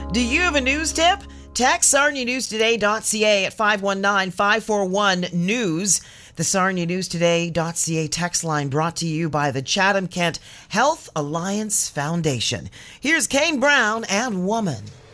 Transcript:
Do you have a news tip? Text SarniaNewsToday.ca at 519-541-NEWS. The SarniaNewsToday.ca text line brought to you by the Chatham-Kent Health Alliance Foundation. Here's Kane Brown and Woman.